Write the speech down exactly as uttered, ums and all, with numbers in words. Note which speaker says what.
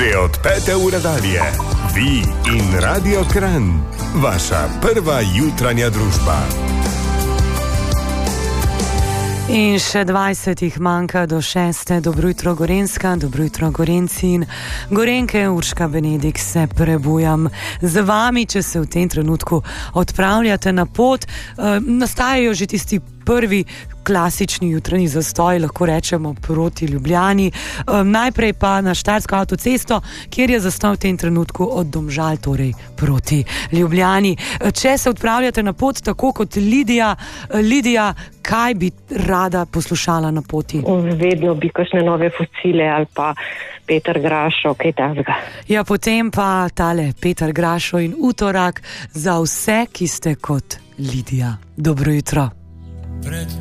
Speaker 1: Že od pete ure dalje. Vi in Radio Kranj. Vaša prva jutranja družba.
Speaker 2: In še dvajset jih manjka do šeste. Dobro jutro Gorenjska, dobro jutro Gorenjci in Gorenjke. Urška Benedik se prebujam z vami, če se v tem trenutku odpravljate na pot. E, nastajajo že tisti prvi klasični jutranji zastoj, lahko rečemo, proti Ljubljani. E, najprej pa na Štajersko avtocesto, kjer je zastoj v tem trenutku od Domžal, torej proti Ljubljani. E, če se odpravljate na pot, tako kot Lidija, Lidija, kaj bi rada poslušala na poti?
Speaker 3: Vedno bi kakšne nove fosile ali pa Peter Grašo, kaj takega.
Speaker 2: Ja, potem pa tale Peter Grašo in Utorak za vse, ki ste kot Lidija. Dobro jutro.
Speaker 4: Pred